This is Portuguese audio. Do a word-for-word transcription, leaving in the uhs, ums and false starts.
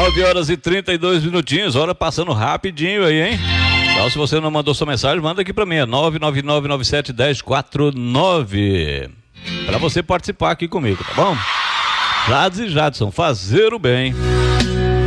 nove horas e trinta e dois minutinhos, hora passando rapidinho aí, hein? Então, se você não mandou sua mensagem, manda aqui pra mim, é nove nove nove nove sete um zero quatro nove, pra você participar aqui comigo, tá bom? Jades e Jadson, fazer o bem.